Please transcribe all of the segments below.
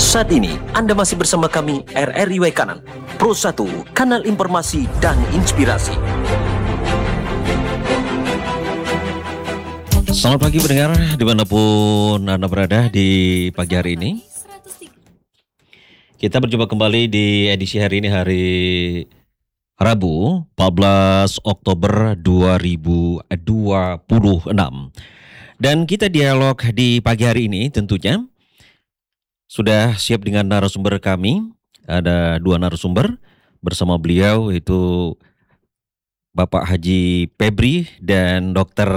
Saat ini Anda masih bersama kami RRI Waikanan, Pro 1, kanal informasi dan inspirasi. Selamat pagi pendengar dimanapun Anda berada di pagi hari ini. Kita berjumpa kembali di edisi hari ini, hari Rabu 14 Oktober 2026. Dan kita dialog di pagi hari ini tentunya sudah siap dengan narasumber kami. Ada dua narasumber bersama beliau, yaitu Bapak Haji Febri dan Dr.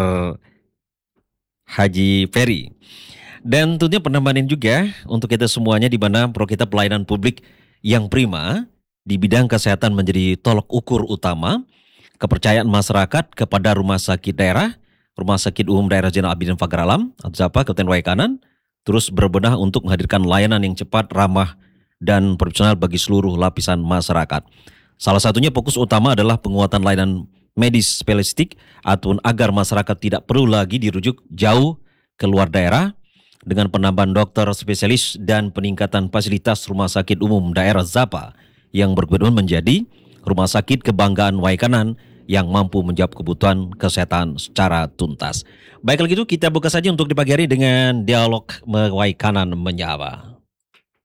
Haji Ferry. Dan tentunya penambahan juga untuk kita semuanya, di mana pro kita pelayanan publik yang prima di bidang kesehatan menjadi tolok ukur utama kepercayaan masyarakat kepada Rumah Sakit Daerah, Rumah Sakit Umum Daerah Jenderal Abidin Fakhr Alam atau ZAPA Kabupaten Waikanan, terus berbenah untuk menghadirkan layanan yang cepat, ramah, dan profesional bagi seluruh lapisan masyarakat. Salah satunya fokus utama adalah penguatan layanan medis spesialistik atau agar masyarakat tidak perlu lagi dirujuk jauh ke luar daerah dengan penambahan dokter spesialis dan peningkatan fasilitas Rumah Sakit Umum Daerah ZAPA yang berkebutuhan menjadi rumah sakit kebanggaan Waikanan yang mampu menjawab kebutuhan kesehatan secara tuntas. Baik, kalau gitu kita buka saja untuk di pagi hari dengan dialog Waikanan Menyapa.